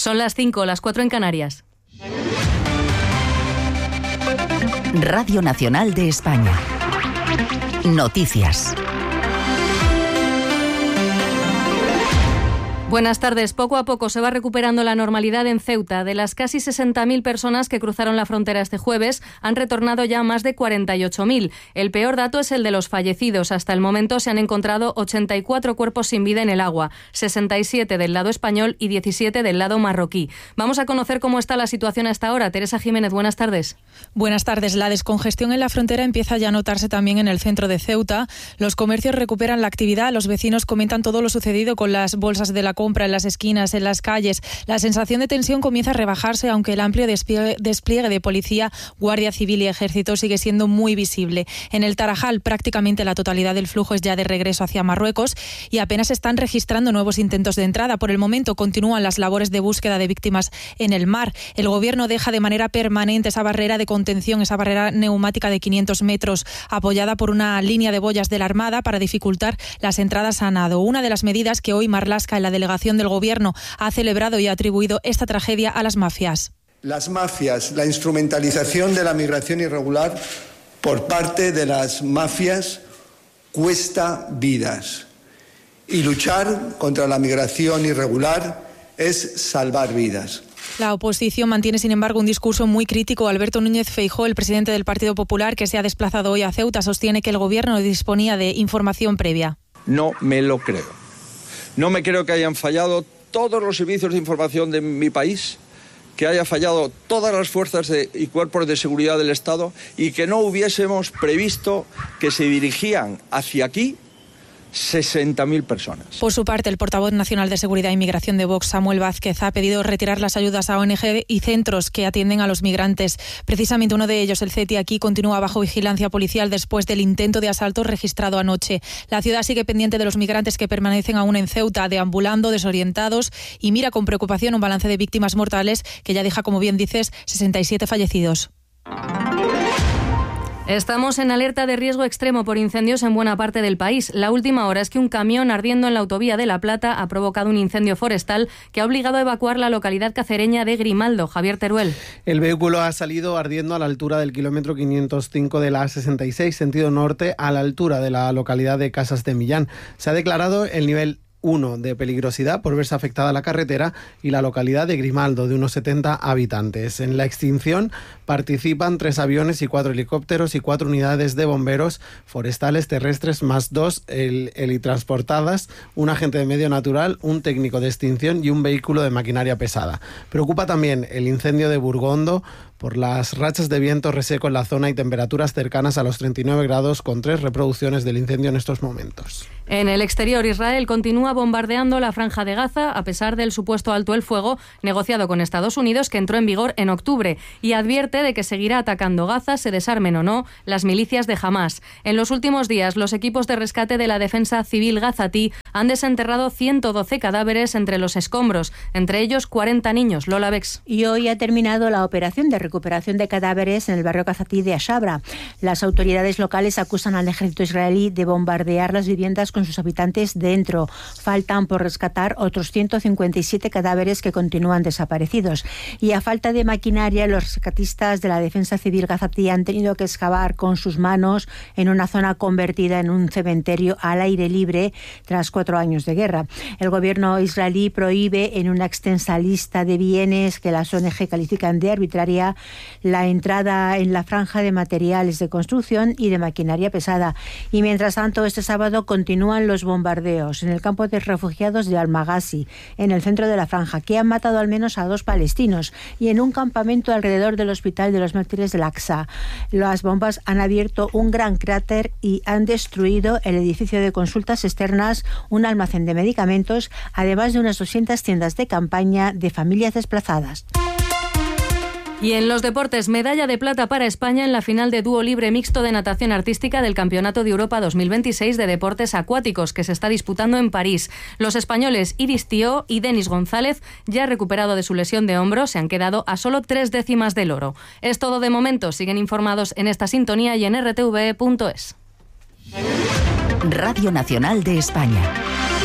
Son las 5, las 4 en Canarias. Radio Nacional de España. Noticias. Buenas tardes. Poco a poco se va recuperando la normalidad en Ceuta. De las casi 60.000 personas que cruzaron la frontera este jueves, han retornado ya más de 48.000. El peor dato es el de los fallecidos. Hasta el momento se han encontrado 84 cuerpos sin vida en el agua, 67 del lado español y 17 del lado marroquí. Vamos a conocer cómo está la situación hasta ahora. Teresa Jiménez, buenas tardes. Buenas tardes. La descongestión en la frontera empieza ya a notarse también en el centro de Ceuta. Los comercios recuperan la actividad. Los vecinos comentan todo lo sucedido con las bolsas de la compra en las esquinas, en las calles. La sensación de tensión comienza a rebajarse, aunque el amplio despliegue de policía, guardia civil y ejército sigue siendo muy visible. En el Tarajal, prácticamente la totalidad del flujo es ya de regreso hacia Marruecos y apenas se están registrando nuevos intentos de entrada. Por el momento continúan las labores de búsqueda de víctimas en el mar. El gobierno deja de manera permanente esa barrera de contención, esa barrera neumática de 500 metros, apoyada por una línea de boyas de la Armada para dificultar las entradas a nado. Una de las medidas que hoy Marlaska, en la delegación del Gobierno, ha celebrado y ha atribuido esta tragedia a las mafias. Las mafias, la instrumentalización de la migración irregular por parte de las mafias cuesta vidas. Y luchar contra la migración irregular es salvar vidas. La oposición mantiene, sin embargo, un discurso muy crítico. Alberto Núñez Feijóo, el presidente del Partido Popular, que se ha desplazado hoy a Ceuta, sostiene que el Gobierno disponía de información previa. No me lo creo. No me creo que hayan fallado todos los servicios de información de mi país, que haya fallado todas las fuerzas y cuerpos de seguridad del Estado y que no hubiésemos previsto que se dirigían hacia aquí 60.000 personas. Por su parte, el portavoz nacional de Seguridad e Inmigración de Vox, Samuel Vázquez, ha pedido retirar las ayudas a ONG y centros que atienden a los migrantes. Precisamente uno de ellos, el CETI, aquí continúa bajo vigilancia policial después del intento de asalto registrado anoche. La ciudad sigue pendiente de los migrantes que permanecen aún en Ceuta, deambulando, desorientados, y mira con preocupación un balance de víctimas mortales que ya deja, como bien dices, 67 fallecidos. Estamos en alerta de riesgo extremo por incendios en buena parte del país. La última hora es que un camión ardiendo en la autovía de La Plata ha provocado un incendio forestal que ha obligado a evacuar la localidad cacereña de Grimaldo. Javier Teruel. El vehículo ha salido ardiendo a la altura del kilómetro 505 de la A66, sentido norte, a la altura de la localidad de Casas de Millán. Se ha declarado el nivel 1 de peligrosidad por verse afectada la carretera y la localidad de Grimaldo, de unos 70 habitantes. En la extinción participan 3 aviones y 4 helicópteros y 4 unidades de bomberos forestales terrestres más 2 helitransportadas, un agente de medio natural, un técnico de extinción y un vehículo de maquinaria pesada. Preocupa también el incendio de Burgondo por las rachas de viento reseco en la zona y temperaturas cercanas a los 39 grados, con 3 reproducciones del incendio en estos momentos. En el exterior, Israel continúa bombardeando la Franja de Gaza a pesar del supuesto alto el fuego negociado con Estados Unidos, que entró en vigor en octubre, y advierte de que seguirá atacando Gaza, se desarmen o no las milicias de Hamás. En los últimos días, los equipos de rescate de la Defensa Civil gazatí han desenterrado 112 cadáveres entre los escombros, entre ellos 40 niños. Lola Bex. Y hoy ha terminado la operación de recuperación de cadáveres en el barrio gazatí de Ashabra. Las autoridades locales acusan al ejército israelí de bombardear las viviendas con sus habitantes dentro. Faltan por rescatar otros 157 cadáveres que continúan desaparecidos. Y a falta de maquinaria, los rescatistas de la Defensa Civil gazatí han tenido que excavar con sus manos en una zona convertida en un cementerio al aire libre tras 4 años de guerra. El gobierno israelí prohíbe en una extensa lista de bienes que las ONG califican de arbitraria la entrada en la franja de materiales de construcción y de maquinaria pesada. Y mientras tanto, este sábado continúan los bombardeos en el campo de refugiados de Al-Maghazi, en el centro de la franja, que han matado al menos a 2 palestinos, y en un campamento alrededor del hospital de los mártires del Aqsa. Las bombas han abierto un gran cráter y han destruido el edificio de consultas externas, un almacén de medicamentos, además de unas 200 tiendas de campaña de familias desplazadas. Y en los deportes, medalla de plata para España en la final de dúo libre mixto de natación artística del Campeonato de Europa 2026 de Deportes Acuáticos, que se está disputando en París. Los españoles Iris Tió y Denis González, ya recuperado de su lesión de hombro, se han quedado a solo 3 décimas del oro. Es todo de momento. Siguen informados en esta sintonía y en rtve.es. Radio Nacional de España.